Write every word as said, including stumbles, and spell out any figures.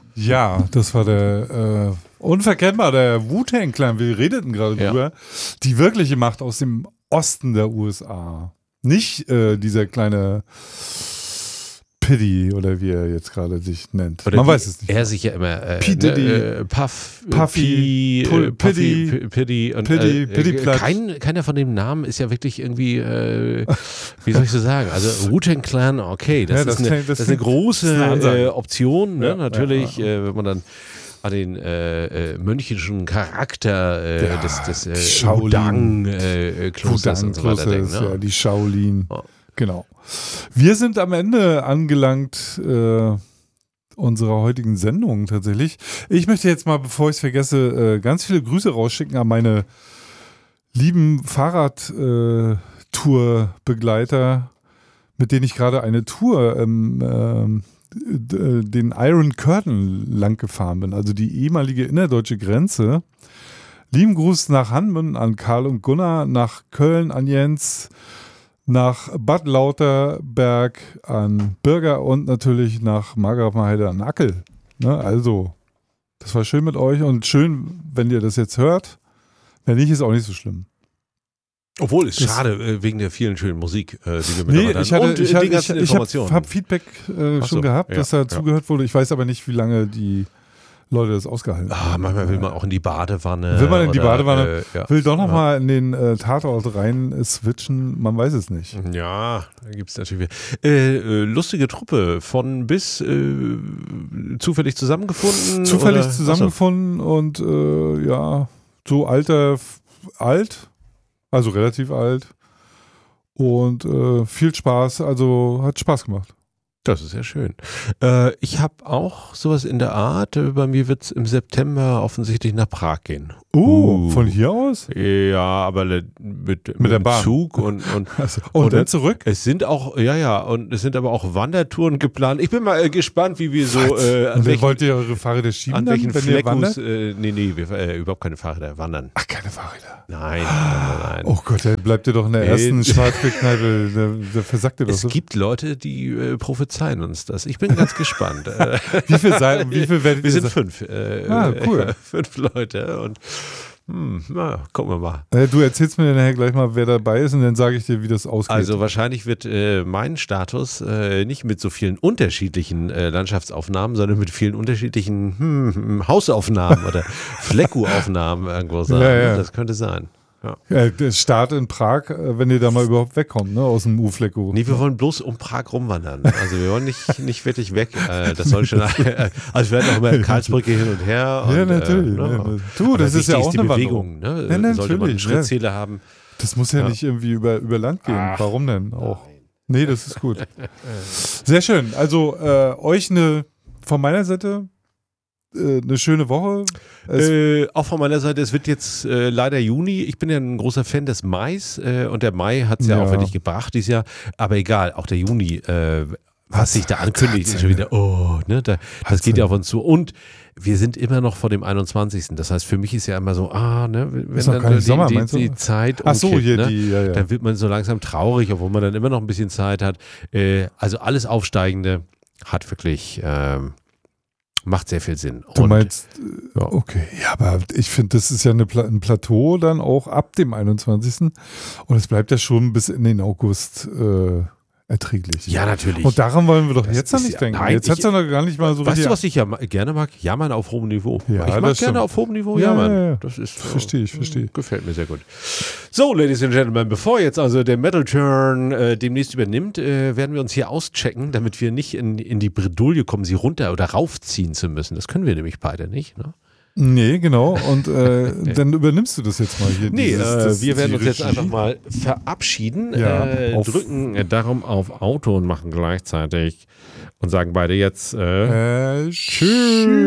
Ja, das war der äh, unverkennbar, der Wu-Tang Clan, wir redeten gerade Ja. drüber, die wirkliche Macht aus dem Osten der U S A. Nicht äh, dieser kleine Piddy oder wie er jetzt gerade sich nennt. Oder Man wie weiß es nicht. Er sich ja immer äh, P. Diddy, ne, äh, Puff, äh, Puffy, P, Pull- äh, Puffy, Piddy, P- Piddy und Piddy, äh, Piddy äh, Platsch. kein, keiner von den Namen ist ja wirklich irgendwie, äh, wie soll ich so sagen, also Wu-Tang Clan, okay, das, Ja, das ist, eine, klingt- das das ist eine klingt- große das ist eine Ansage. äh, Option, ne? Ja, natürlich, ja, ja. Äh, wenn man dann an den äh, äh, mönchischen Charakter äh, Ja, des, des äh, Shaolin. Wudang-Klosters und so weiter denkt. Klosters, ja, Ne? die Shaolin. Oh. Genau. Wir sind am Ende angelangt äh, unserer heutigen Sendung tatsächlich. Ich möchte jetzt mal, bevor ich es vergesse, äh, ganz viele Grüße rausschicken an meine lieben Fahrradtourbegleiter, mit denen ich gerade eine Tour ähm, ähm, d- den Iron Curtain lang gefahren bin, also die ehemalige innerdeutsche Grenze. Lieben Gruß nach Hanmen an Karl und Gunnar, nach Köln an Jens, nach Bad Lauterberg an Birger und natürlich nach Margrafenheide an Ackel. Ne, also, das war schön mit euch und schön, wenn ihr das jetzt hört. Wenn nicht, ist auch nicht so schlimm. Obwohl, ist Das- schade, äh, wegen der vielen schönen Musik, äh, die wir mit Nee, dabei ich hatten. hatte, und ich äh, hatte, die ganzen ich, ich Informationen. habe hab Feedback äh, Ach schon so, gehabt, ja, dass da ja. zugehört wurde. Ich weiß aber nicht, wie lange die Leute das ausgehalten Ah, haben. manchmal will man auch in die Badewanne. Will man in die oder, Badewanne? Äh, ja. Will doch noch mal in den äh, Tatort rein äh, switchen, man weiß es nicht. Ja, da gibt es natürlich äh, äh, lustige Truppe von bis äh, zufällig zusammengefunden. Zufällig oder? zusammengefunden und äh, ja, so alter, f- alt, also relativ alt und äh, viel Spaß, also hat Spaß gemacht. Das ist ja schön. Äh, ich habe auch sowas in der Art. Äh, Bei mir wird es im September offensichtlich nach Prag gehen. Oh, Uh. von hier aus? Ja, aber le- mit, mit, der dem Bahn. Zug und, und Also, und Oder- dann zurück? es sind auch, ja, ja, und es sind aber auch Wandertouren geplant. Ich bin mal äh, gespannt, wie wir so, äh, an Und dann welchen, wollt ihr eure Fahrräder schieben, an dann, welchen wenn ihr wandert? Fleckus, äh, nee, nee, wir, äh, überhaupt keine Fahrräder, wandern. Ach, keine Fahrräder. Nein, nein, nein, nein. Oh Gott, da bleibt ihr doch in der Nee. ersten Schwarzbierkneipe, da, da versackt ihr doch Es so. gibt Leute, die äh, prophezeien uns das. Ich bin ganz gespannt. Äh, Wie viel seid, wie viel werdet wir ihr sind sein? fünf. Äh, Ah, cool. fünf Leute und hm, na, gucken wir mal. Äh, Du erzählst mir nachher gleich mal, wer dabei ist und dann sage ich dir, wie das ausgeht. Also wahrscheinlich wird äh, mein Status äh, nicht mit so vielen unterschiedlichen äh, Landschaftaufnahmen, sondern mit vielen unterschiedlichen hm, hm, Hausaufnahmen oder Flecku-Aufnahmen irgendwo sein. Ja, ja. Das könnte sein. Ja. Ja, der Start in Prag, äh, wenn ihr da mal überhaupt wegkommt, ne, aus dem U-Flecko. Nee, wir wollen bloß um Prag rumwandern. Also wir wollen nicht, nicht wirklich weg. Äh, das soll schon. Äh, also wir werden auch immer Karlsbrücke hin und her. Ja, und, natürlich. Äh, ne? Ja, du, das Aber ist ja wichtig auch die eine Bewegung. Ne? Ja, Sollte man einen natürlich, Schrittzähler haben. Das muss ja, Ja. nicht irgendwie über, über Land gehen. Ach, Warum denn auch? Nee, das ist gut. Sehr schön. Also äh, euch eine von meiner Seite äh, eine schöne Woche. Es, Äh, auch von meiner Seite, es wird jetzt äh, leider Juni. Ich bin ja ein großer Fan des Mais äh, und der Mai hat es ja, Ja. auch wirklich gebracht dieses Jahr. Aber egal, auch der Juni, äh, was, Was sich da hat- ankündigt, hat ist schon wieder, oh, ne, da, das Hat geht ja seine- auf uns zu. Und wir sind immer noch vor dem einundzwanzigsten Das heißt, für mich ist ja immer so, ah, ne, wenn Ist noch dann gar nicht die, Sommer, die, meinst du? die Zeit ach so, umkippt, hier ne? die, ja, ja. Dann wird man so langsam traurig, obwohl man dann immer noch ein bisschen Zeit hat. Äh, also alles Aufsteigende hat wirklich, ähm, macht sehr viel Sinn. Du Und, meinst, äh, ja. okay, ja, aber ich finde, das ist ja eine Pla ein Plateau dann auch ab dem einundzwanzigsten Und es bleibt ja schon bis in den August äh, erträglich. Ja, natürlich. Und daran wollen wir doch Das jetzt noch ist nicht ja- denken. nein, jetzt ich- hat es ja noch gar nicht mal so Weißt du, richtig. was ich ja ma- gerne mag? Jammern auf hohem Niveau. Ja, ich mag das gerne stimmt. auf hohem Niveau Ja, jammern. ja, ja. Das ist Verstehe ich, verstehe ich. Gefällt mir sehr gut. So, Ladies and Gentlemen, bevor jetzt also der Metal Turn äh, demnächst übernimmt, äh, werden wir uns hier auschecken, damit wir nicht in, in die Bredouille kommen, sie runter oder raufziehen zu müssen. Das können wir nämlich beide nicht. Ne? Nee, genau. Und äh, dann übernimmst du das jetzt mal hier. Nee, dieses- äh, das- wir werden die uns jetzt Regie. einfach mal verabschieden, Ja, äh, auf- drücken äh, darum auf Auto und machen gleichzeitig und sagen beide jetzt äh, Äh, tschüss.